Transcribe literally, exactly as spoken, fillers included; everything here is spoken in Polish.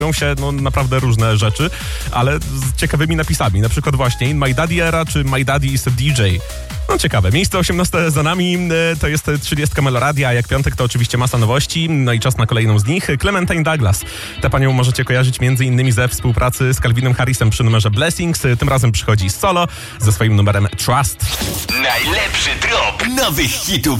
się no, naprawdę różne rzeczy, ale z ciekawymi napisami. Na przykład właśnie In My Daddy Era czy My Daddy is a D J. No ciekawe. Miejsce osiemnaste za nami, to jest trzydziestka Meloradia, a jak piątek to oczywiście masa nowości, no i czas na kolejną z nich. Clementine Douglas. Tę panią możecie kojarzyć między innymi ze współpracy z Calvinem Harrisem przy numerze Blessings. Tym razem przychodzi solo ze swoim numerem Trust. Najlepszy drop nowych hitów